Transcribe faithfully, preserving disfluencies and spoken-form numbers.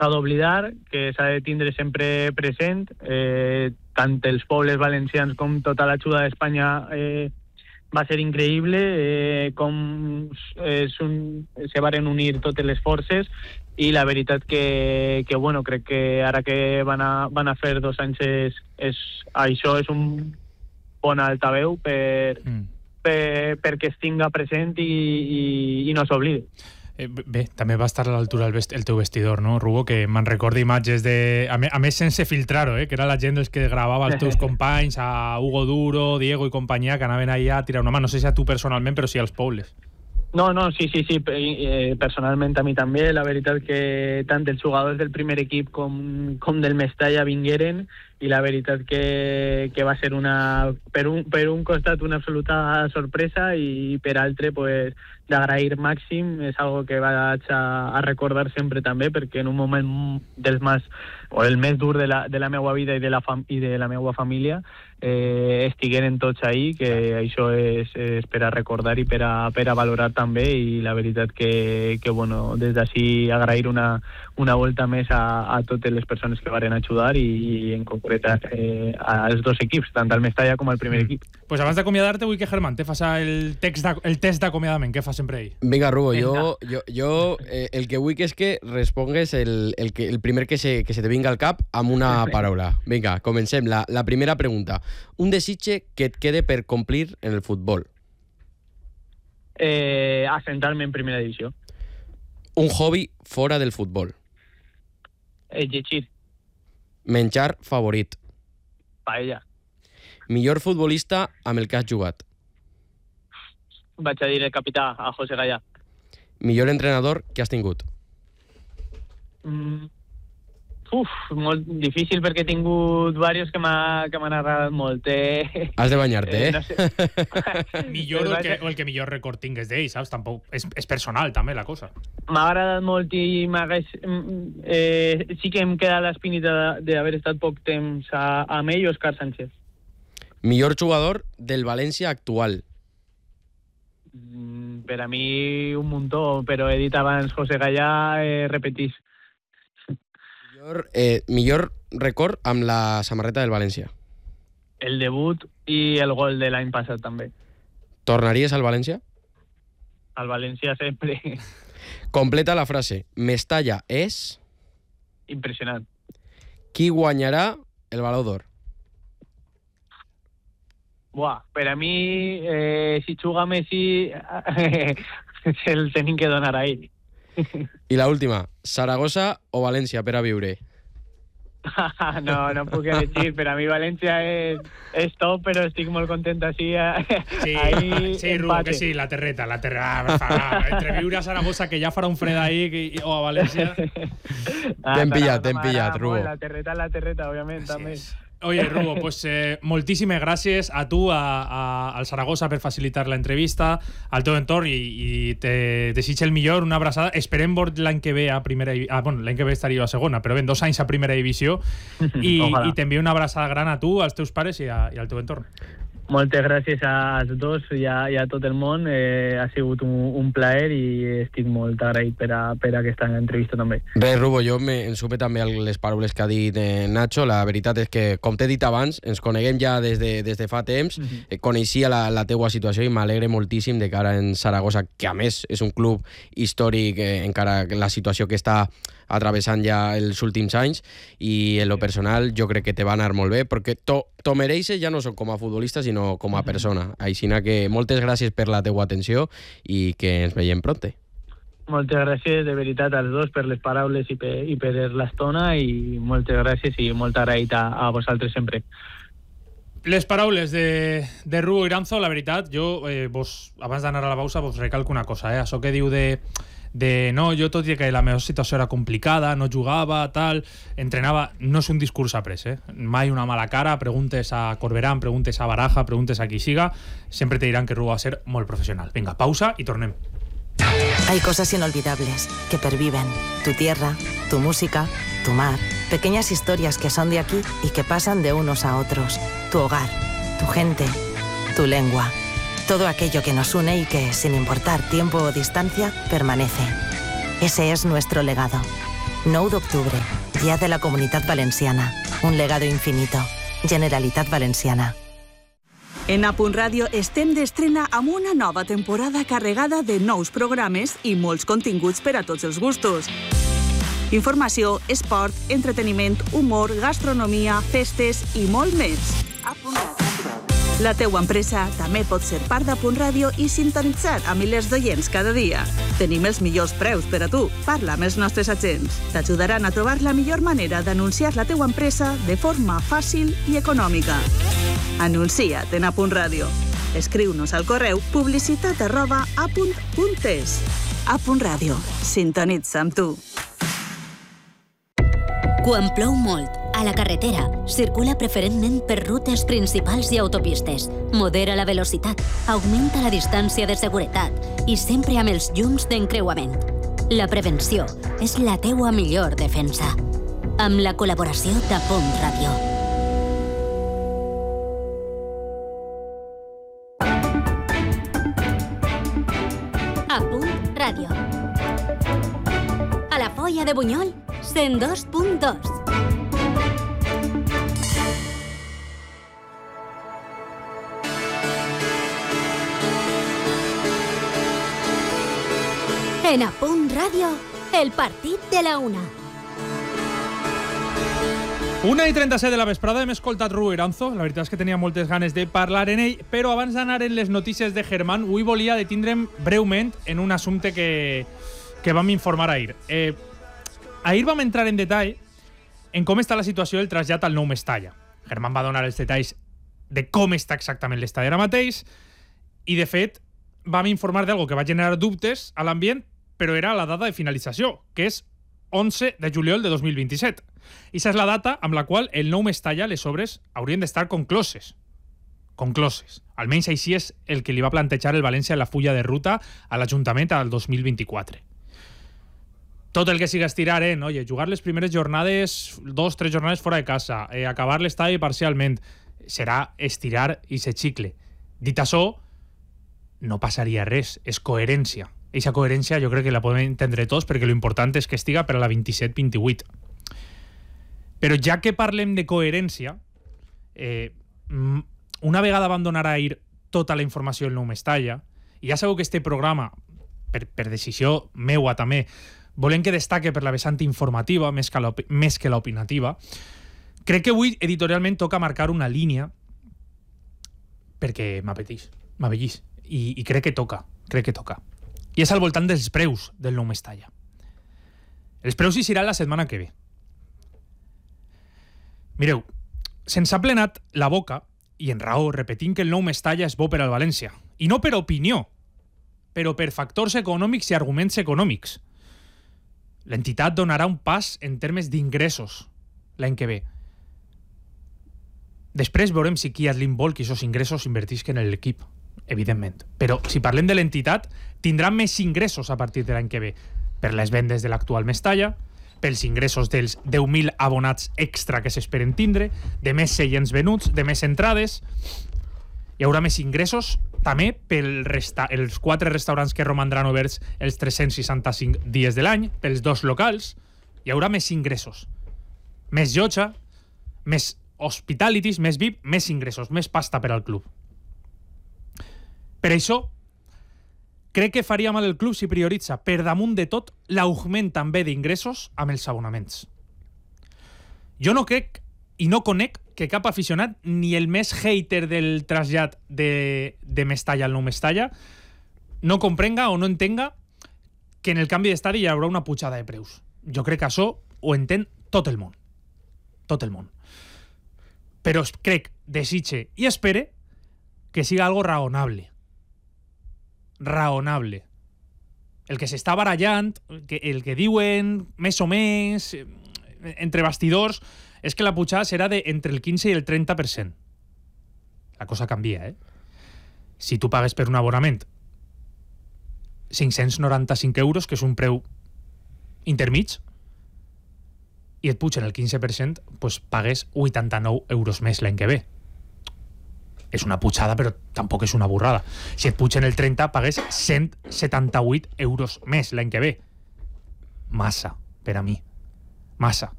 s'ha d'oblidar, que s'ha de tindre sempre present, eh, tant els pobles valencians com tota l'ajuda d'Espanya eh, va ser increïble, eh, com eh, un, se varen unir totes les forces, i la veritat que, que bueno, crec que ara que van a, van a fer dos anys és, és, això és un bon altaveu per, mm. per, perquè es tinga present i, i, i no s'oblidi. Eh, bé, també va estar a l'altura el, vest, el teu vestidor, no, Rubo? Que me'n recordo imatges de... A, me, a més, sense filtrar-ho, eh? Que era la gent dels que gravava els teus companys, a Hugo Duro, Diego i companyia, que anaven allà a tirar una mà. No sé si a tu personalment, però sí als pobles. No, no, sí, sí, sí, eh, personalment a mi també. La veritat que tant els jugadors del primer equip com, com del Mestalla vingueren, i la veritat que, que va ser una, per un, per un costat una absoluta sorpresa, i per altre pues, d'agrair màxim. És algo que vaig a, a recordar sempre també, perquè en un moment dels més, o el més dur de la, de la meva vida i de la, fam, i de la meva família eh, estigueren tots ahí, que això és, és per a recordar i per a, per a valorar també. I la veritat que, que bueno, des d'ací agrair una, una volta més a, a totes les persones que varen ajudar, i, i en concret eh, als dos equips, tant al Mestalla com al primer mm. equip. Pues abans d'acomiadar-te vull que Germán te faci el, text el test d'acomiadament que fa sempre ell. Vinga, Rubo, jo, jo, jo eh, el que vull que és que respongues el, el, que, el primer que se, que se te vinga al cap amb una paraula. Vinga, comencem. La, la primera pregunta. Un desitge que et quede per complir en el futbol. Eh, assentar-me en primera divisió. Un hobby fora del futbol. Eh, llegir. Menjar favorit. Paella. Millor futbolista amb el que has jugat. Vaig a dir el capità, a José Gallà. Millor entrenador que has tingut. Mm. Uf, molt difícil, perquè he tingut diversos que m'han agradat molt. Eh? Has de banyar-te, eh? eh no sé. Millor o el, que, o el que millor record tingues d'ell, saps? Tampoc, és, és personal, també, la cosa. M'ha agradat molt i m'hagués... Eh, sí que em queda l'espinita d'haver estat poc temps a, amb ell, Òscar Sánchez. Millor jugador del València actual. Mm, per a mi un muntó, però he dit abans José Gallà, eh, repetís. Millor, eh, millor record amb la samarreta del València. El debut i el gol de l'any passat també. Tornaries al València? Al València sempre. Completa la frase. Mestalla és... Impressionant. Qui guanyarà el Baló d'Or? Buah, per a mi, eh, si juga Messi, se'l tenim que donar a ell. I la última, Saragossa o València per a viure? no, no puc elegir. Per a mi València és, és top, però estic molt content així. Sí, ahí, sí Rubo, que sí, la terreta, la terreta. Fa, entre viure a Saragossa, que ja farà un fred ahí, que, o a València... T'hem pillat, t'hem pillat, Rubo. La terreta, la terreta, òbviament, sí, també. Oye, Rubo, pues eh, moltíssimes gràcies a tu, a, a, al Saragossa, per facilitar la entrevista, al teu entorn, i, i te desitge el millor, una abraçada. Esperem veure l'any que ve a primera... Ah, bueno, l'any que ve estaria a segona, però ben, dos anys a primera divisió, i, i t'envio una abraçada gran a tu, als teus pares i, a, i al teu entorn. Moltes gràcies als dos i a, i a tot el món. Eh, ha sigut un, un plaer i estic molt agraït per, a, per a aquesta entrevista també. Res, Rubo, jo me, em supe també les paraules que ha dit eh, Nacho. La veritat és que, com t'he dit abans, ens coneguem ja des de, des de fa temps, uh-huh. eh, coneixia la, la teua situació i m'alegre moltíssim de cara en Saragossa, que a més és un club històric, eh, encara la situació que està atravessant ja els últims anys, i en lo personal jo crec que te va anar molt bé, perquè to, to mereixes ja no soc com a futbolista sinó com a persona. Aixina que moltes gràcies per la teua atenció i que ens veiem pronte. Moltes gràcies de veritat als dos per les paraules i per, i per l'estona, i moltes gràcies i molt agraït a, a vosaltres sempre. Les paraules de, de Rubo Iranzo, la veritat, jo eh, vos, abans d'anar a la pausa vos recalco una cosa, eh? Això que diu de de no, jo tot i que la meva situació era complicada, no jugava, tal, entrenava, no és un discurs après, eh? Mai una mala cara, preguntes a Corberán, preguntes a Baraja, preguntes a qui siga, sempre te diran que Rubo va a ser molt professional. Vinga, pausa i tornem. Hay cosas inolvidables que perviven. Tu tierra, tu música, tu mar. Pequeñas historias que son de aquí y que pasan de unos a otros. Tu hogar, tu gente, tu lengua. Todo aquello que nos une y que, sin importar tiempo o distancia, permanece. Ese es nuestro legado. nou d'octubre, Dia de la Comunitat Valenciana. Un legado infinito. Generalitat Valenciana. En A Punt Ràdio estem d'estrena amb una nova temporada carregada de nous programes i molts continguts per a tots els gustos. Informació, esport, entreteniment, humor, gastronomia, festes i molt més. A Punt Ràdio. La teua empresa també pot ser part d'A Punt Ràdio i sintonitzar a milers d'oients cada dia. Tenim els millors preus per a tu. Parla amb els nostres agents. T'ajudaran a trobar la millor manera d'anunciar la teua empresa de forma fàcil i econòmica. Anuncia't en A Punt Ràdio. Escriu-nos al correu publicitat arroba apunt punt es. A Punt Ràdio. Sintonitza amb tu. Quan plou molt, a la carretera, circula preferentment per rutes principals i autopistes. Modera la velocitat, augmenta la distància de seguretat i sempre amb els llums d'encreuament. La prevenció és la teua millor defensa. Amb la col·laboració d'A Punt Ràdio. A Punt Ràdio. A la Foia de Bunyol, cent dos punt dos. En A Punt Ràdio, el partit de la una. una i trenta-set de la vesprada hem escoltat Ru Iranzo. La veritat és que tenia moltes ganes de parlar en ell, però abans d'anar en les notícies de Germán, avui volia detindre'm breument en un assumpte que, que vam informar ahir. Eh, ahir vam entrar en detall en com està la situació del trasllat al nou Mestalla. Germán va donar els detalls de com està exactament l'estadi ara mateix i, de fet, vam informar d'algo que va generar dubtes a l'ambient, però era la data de finalització, que és onze de juliol de dos mil vint-i-set. I aquesta és la data amb la qual el nou Mestalla, les obres, haurien d'estar concloses. Concloses. Almenys així és el que li va plantejar el València en la fulla de ruta a l'Ajuntament al dos mil vint-i-quatre. Tot el que siga estirar en, oye, jugar les primeres jornades, dos, tres jornades fora de casa, eh, acabar l'estadi parcialment, serà estirar i se xicle. Dit això, no passaria res, és coherència. Eixa coherència jo crec que la podem entendre tots perquè l'important és que estiga per a la vint-i-set vint-i-vuit. Però ja que parlem de coherència, eh, una vegada vam donar ahir tota la informació del nou Mestalla, i ja sabeu que este programa, per, per decisió meua també, volem que destaque per la vessant informativa més que, més que l'opinativa, crec que avui editorialment toca marcar una línia perquè m'apeteix, m'apeteix, i, i crec que toca, crec que toca. I és al voltant dels preus del nou Mestalla. Els preus hi seran la setmana que ve. Mireu, se'ns ha plenat la boca, i en raó, repetint que el nou Mestalla és bo per al València. I no per opinió, però per factors econòmics i arguments econòmics. L'entitat donarà un pas en termes d'ingressos l'any que ve. Després veurem si Kia Slim vol que aquests ingressos invertisquen en l'equip, evidentment. Però si parlem de l'entitat, tindrà més ingressos a partir de l'any que ve, per les vendes de l'actual Mestalla, pels ingressos dels deu mil abonats extra que s'esperen tindre, de més seients venuts, de més entrades. Hi haurà més ingressos també pels resta els quatre restaurants que romandran oberts els tres-cents seixanta-cinc dies de l'any, pels dos locals. Hi haurà més ingressos. Més llotja, més hospitalities, més V I P, més ingressos, més pasta per al club. Per això, crec que faria mal el club si prioritza per damunt de tot l'augment també d'ingressos amb els abonaments. Jo no crec i no conec que cap aficionat, ni el més hater del trasllat de, de Mestalla al nou Mestalla, no comprenga o no entenga que en el canvi d'estadi hi haurà una pujada de preus. Jo crec que això ho entén tot el món. Tot el món. Però crec, desitge i espere que siga algo raonable. Raonable. El que s'està barallant, que el que diuen més o més entre bastidors, és que la pujada serà de entre el quinze i el trenta per cent. La cosa canvia, eh? Si tu pagues per un abonament cinc-cents noranta-cinc euros, que és un preu intermig, i et pugen el quinze per cent, doncs pagues vuitanta-nou euros més l'any que ve. És una pujada, però tampoc és una burrada. Si et pugen el trenta, pagues cent setanta-vuit euros més l'any que ve. Massa, per a mi. massa.